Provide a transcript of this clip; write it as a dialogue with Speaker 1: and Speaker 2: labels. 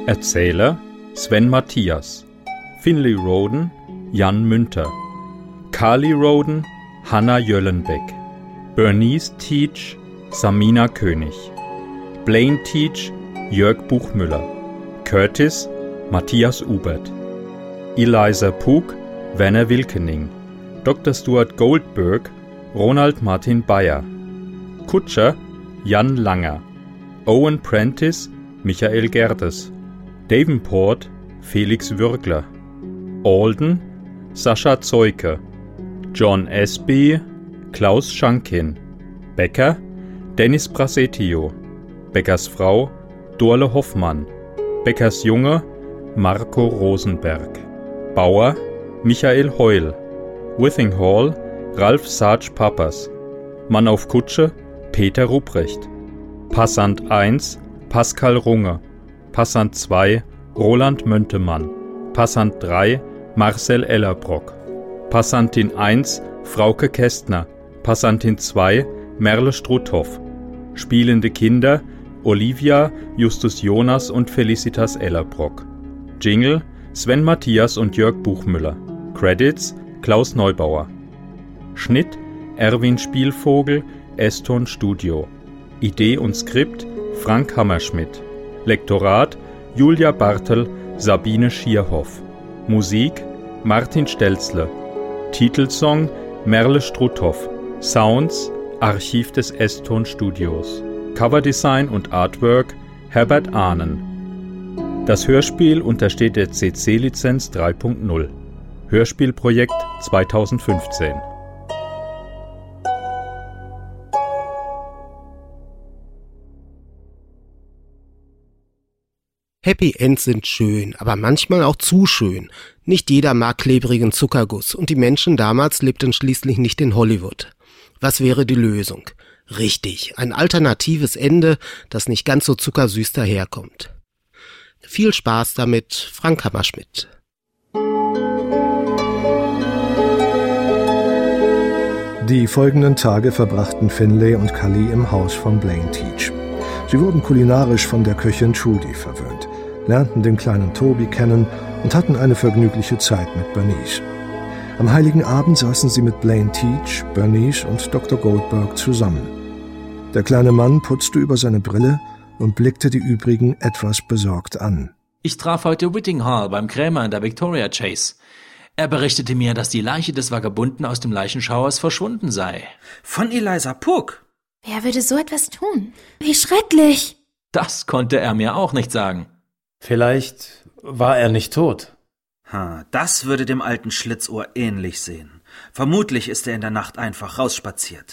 Speaker 1: Erzähler Sven Matthias, Finlay Roden Jan Münter, Carly Roden Hanna Jöllenbeck, Bernice Teach Samina König, Blaine Teach Jörg Buchmüller, Curtis Matthias Ubert, Eliza Pug Werner Wilkening, Dr. Stuart Goldberg Ronald Martin Bayer, Kutscher Jan Langer, Owen Prentice Michael Gerdes, Davenport Felix Würgler, Alden Sascha Zeuke, John Espy Klaus Schankin, Becker Dennis Brasetio, Beckers Frau Dorle Hoffmann, Beckers Junge Marco Rosenberg, Bauer Michael Heul, Withinghall Ralf Sarge Pappers, Mann auf Kutsche Peter Rupprecht, Passant 1 Pascal Runge, Passant 2 Roland Möntemann, Passant 3 Marcel Ellerbrock, Passantin 1 Frauke Kästner, Passantin 2 Merle Struthoff, spielende Kinder Olivia, Justus Jonas und Felicitas Ellerbrock, Jingle Sven Matthias und Jörg Buchmüller, Credits Klaus Neubauer, Schnitt Erwin Spielvogel, S-Ton Studio, Idee und Skript Frank Hammerschmidt, Lektorat Julia Bartel, Sabine Schierhoff, Musik Martin Stelzle, Titelsong Merle Struthoff, Sounds Archiv des S-Ton Studios, Coverdesign und Artwork Herbert Ahnen. Das Hörspiel untersteht der CC-Lizenz 3.0. Hörspielprojekt 2015.
Speaker 2: Happy Ends sind schön, aber manchmal auch zu schön. Nicht jeder mag klebrigen Zuckerguss und die Menschen damals lebten schließlich nicht in Hollywood. Was wäre die Lösung? Richtig, ein alternatives Ende, das nicht ganz so zuckersüß daherkommt. Viel Spaß damit, Frank Hammerschmidt.
Speaker 3: Die folgenden Tage verbrachten Finlay und Cully im Haus von Blaine Teach. Sie wurden kulinarisch von der Köchin Trudy verwöhnt, lernten den kleinen Toby kennen und hatten eine vergnügliche Zeit mit Bernice. Am Heiligen Abend saßen sie mit Blaine Teach, Bernice und Dr. Goldberg zusammen. Der kleine Mann putzte über seine Brille und blickte die übrigen etwas besorgt an.
Speaker 4: Ich traf heute Withinghall beim Krämer in der Victoria Chase. Er berichtete mir, dass die Leiche des Vagabunden aus dem Leichenschauers verschwunden sei.
Speaker 5: Von Eliza Pug?
Speaker 6: Wer würde so etwas tun? Wie schrecklich!
Speaker 4: Das konnte er mir auch nicht sagen.
Speaker 7: Vielleicht war er nicht tot.
Speaker 5: Das würde dem alten Schlitzohr ähnlich sehen. Vermutlich ist er in der Nacht einfach rausspaziert.